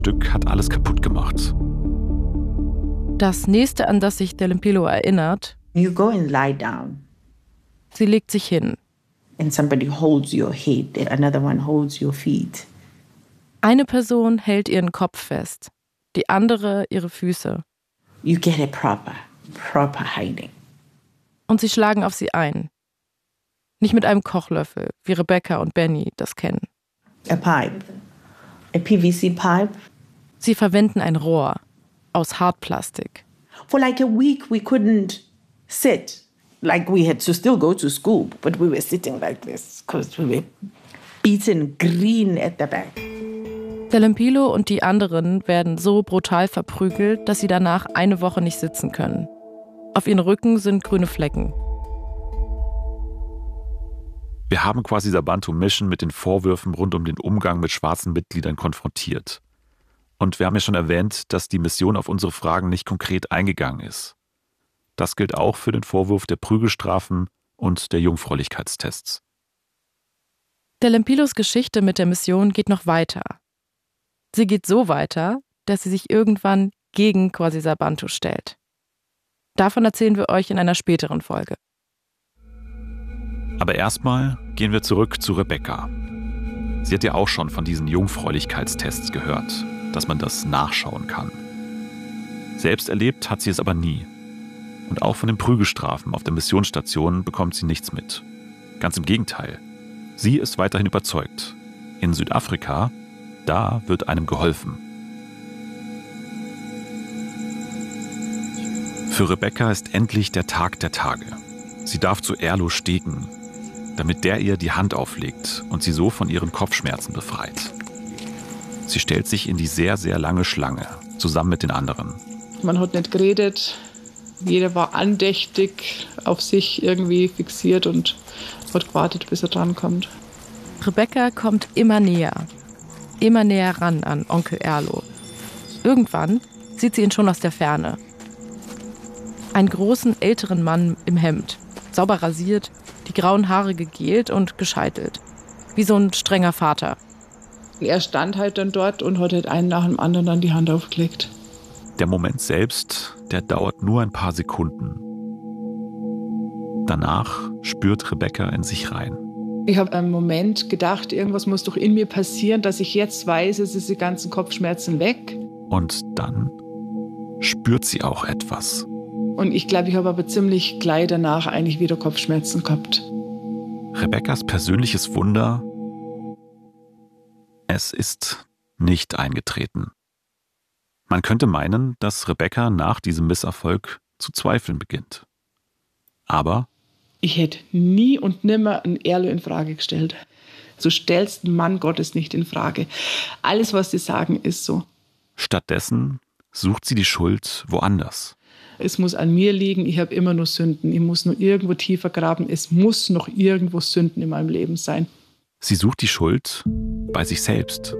Stück hat alles kaputt gemacht. Das nächste, an das sich Dell'Empillo erinnert: You go and lie down. Sie legt sich hin. And somebody holds your head, and another one holds your feet. Eine Person hält ihren Kopf fest, die andere ihre Füße. You get a proper hiding. Und sie schlagen auf sie ein. Nicht mit einem Kochlöffel, wie Rebecca und Benny das kennen. A pipe. A PVC pipe. Sie verwenden ein Rohr aus Hartplastik. For like a week we couldn't sit. Like we had to still go to school, but we were sitting like this because we were beaten green at the back. Dell'Empillo und die anderen werden so brutal verprügelt, dass sie danach eine Woche nicht sitzen können. Auf ihren Rücken sind grüne Flecken. Wir haben quasi Sabantu Mission mit den Vorwürfen rund um den Umgang mit schwarzen Mitgliedern konfrontiert. Und wir haben ja schon erwähnt, dass die Mission auf unsere Fragen nicht konkret eingegangen ist. Das gilt auch für den Vorwurf der Prügelstrafen und der Jungfräulichkeitstests. Dell'Empillos Geschichte mit der Mission geht noch weiter. Sie geht so weiter, dass sie sich irgendwann gegen Quasi Sabantu stellt. Davon erzählen wir euch in einer späteren Folge. Aber erstmal gehen wir zurück zu Rebecca. Sie hat ja auch schon von diesen Jungfräulichkeitstests gehört, dass man das nachschauen kann. Selbst erlebt hat sie es aber nie. Und auch von den Prügelstrafen auf der Missionsstation bekommt sie nichts mit. Ganz im Gegenteil. Sie ist weiterhin überzeugt. In Südafrika, da wird einem geholfen. Für Rebecca ist endlich der Tag der Tage. Sie darf zu Erlo Stegen, damit der ihr die Hand auflegt und sie so von ihren Kopfschmerzen befreit. Sie stellt sich in die sehr, sehr lange Schlange, zusammen mit den anderen. Man hat nicht geredet, jeder war andächtig auf sich irgendwie fixiert und hat gewartet, bis er drankommt. Rebecca kommt immer näher ran an Onkel Erlo. Irgendwann sieht sie ihn schon aus der Ferne. Einen großen, älteren Mann im Hemd, sauber rasiert, die grauen Haare gegelt und gescheitelt. Wie so ein strenger Vater. Er stand halt dann dort und hat halt einen nach dem anderen dann die Hand aufgelegt. Der Moment selbst, der dauert nur ein paar Sekunden. Danach spürt Rebecca in sich rein. Ich habe einen Moment gedacht, irgendwas muss doch in mir passieren, dass ich jetzt weiß, es ist die ganzen Kopfschmerzen weg. Und dann spürt sie auch etwas. Und ich glaube, ich habe aber ziemlich gleich danach eigentlich wieder Kopfschmerzen gehabt. Rebeccas persönliches Wunder: es ist nicht eingetreten. Man könnte meinen, dass Rebecca nach diesem Misserfolg zu zweifeln beginnt. Aber ich hätte nie und nimmer einen Erlo in Frage gestellt. Du stellst einen Mann Gottes nicht in Frage. Alles, was sie sagen, ist so. Stattdessen sucht sie die Schuld woanders. Es muss an mir liegen, ich habe immer nur Sünden. Ich muss nur irgendwo tiefer graben. Es muss noch irgendwo Sünden in meinem Leben sein. Sie sucht die Schuld bei sich selbst.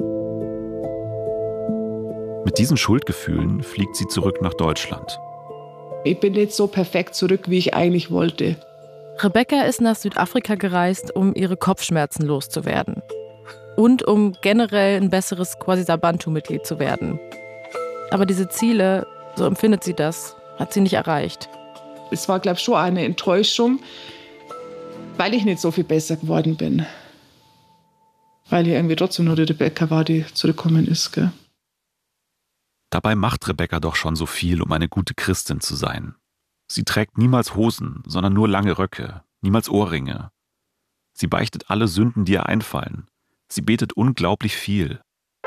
Mit diesen Schuldgefühlen fliegt sie zurück nach Deutschland. Ich bin nicht so perfekt zurück, wie ich eigentlich wollte. Rebecca ist nach Südafrika gereist, um ihre Kopfschmerzen loszuwerden. Und um generell ein besseres Quasi Sabantu-Mitglied zu werden. Aber diese Ziele, so empfindet sie das, hat sie nicht erreicht. Es war, glaube ich, schon eine Enttäuschung, weil ich nicht so viel besser geworden bin. Weil ich irgendwie trotzdem nur die Rebecca war, die zurückgekommen ist. Gell? Dabei macht Rebecca doch schon so viel, um eine gute Christin zu sein. Sie trägt niemals Hosen, sondern nur lange Röcke, niemals Ohrringe. Sie beichtet alle Sünden, die ihr einfallen. Sie betet unglaublich viel.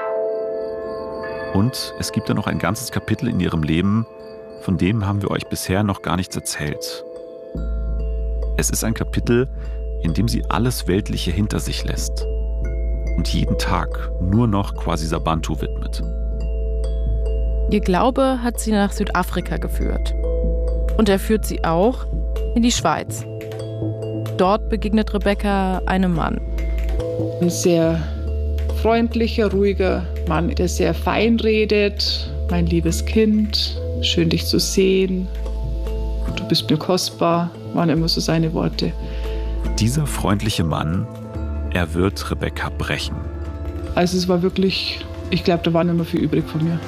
Und es gibt da noch ein ganzes Kapitel in ihrem Leben, von dem haben wir euch bisher noch gar nichts erzählt. Es ist ein Kapitel, in dem sie alles Weltliche hinter sich lässt und jeden Tag nur noch Quasi Sabantu widmet. Ihr Glaube hat sie nach Südafrika geführt. Und er führt sie auch in die Schweiz. Dort begegnet Rebecca einem Mann. Ein sehr freundlicher, ruhiger Mann, der sehr fein redet. Mein liebes Kind, schön dich zu sehen. Du bist mir kostbar, waren immer so seine Worte. Dieser freundliche Mann, er wird Rebecca brechen. Also es war wirklich Ich glaube, da war nicht mehr viel übrig von mir.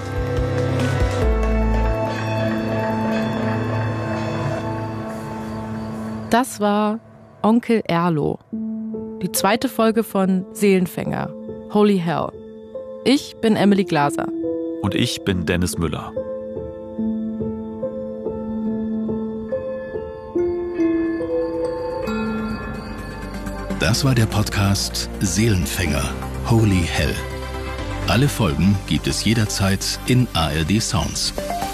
Das war Onkel Erlo. Die zweite Folge von Seelenfänger, Holy Hell. Ich bin Emily Glaser. Und ich bin Dennis Müller. Das war der Podcast Seelenfänger, Holy Hell. Alle Folgen gibt es jederzeit in ARD Sounds.